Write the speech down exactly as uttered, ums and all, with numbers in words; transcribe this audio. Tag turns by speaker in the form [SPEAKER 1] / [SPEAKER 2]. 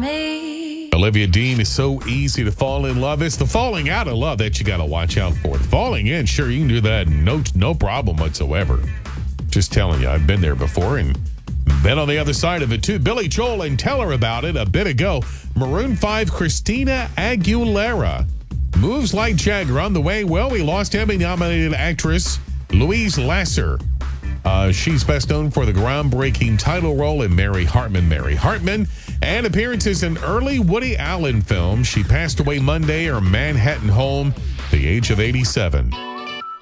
[SPEAKER 1] me.
[SPEAKER 2] Olivia Dean is so easy to fall in love. It's the falling out of love that you got to watch out for. The falling in, sure, you can do that. No, no problem whatsoever. Just telling you, I've been there before and been on the other side of it, too. Billy Joel and Tell Her About It a bit ago. Maroon five Christina Aguilera moves like Jagger on the way. Well, we lost Emmy-nominated actress Louise Lasser. Uh, she's best known for the groundbreaking title role in Mary Hartman, Mary Hartman, and appearances in early Woody Allen films. She passed away Monday at her Manhattan home at the age of eighty-seven.